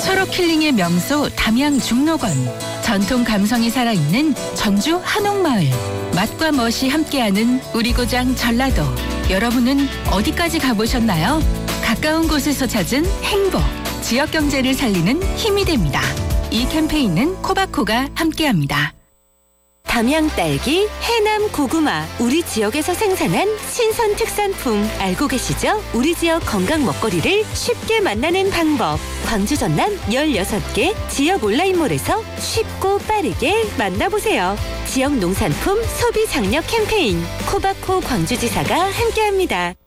철업 힐링의 명소 담양 중록원, 전통 감성이 살아있는 전주 한옥마을, 맛과 멋이 함께하는 우리 고장 전라도. 여러분은 어디까지 가보셨나요? 가까운 곳에서 찾은 행복, 지역 경제를 살리는 힘이 됩니다. 이 캠페인은 코바코가 함께합니다. 담양 딸기, 해남 고구마, 우리 지역에서 생산한 신선 특산품 알고 계시죠? 우리 지역 건강 먹거리를 쉽게 만나는 방법. 광주 전남 16개 지역 온라인몰에서 쉽고 빠르게 만나보세요. 지역 농산품 소비 장려 캠페인 코바코 광주지사가 함께합니다.